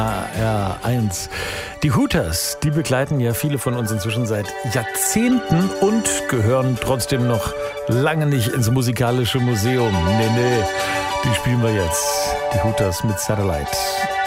HR1. Die Hooters, die begleiten ja viele von uns inzwischen seit Jahrzehnten und gehören trotzdem noch lange nicht ins musikalische Museum. Nee, die spielen wir jetzt. Die Hooters mit Satellite.